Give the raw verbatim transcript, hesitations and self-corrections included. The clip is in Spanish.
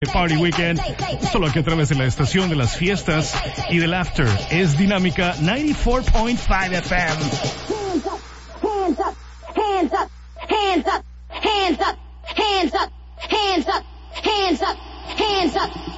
Party Weekend, solo aquí a través de la estación de las fiestas y del after. Es Dinámica noventa y cuatro punto cinco F M. Hands up, hands up, hands up, hands up, hands up, hands up, hands up, hands up, hands up.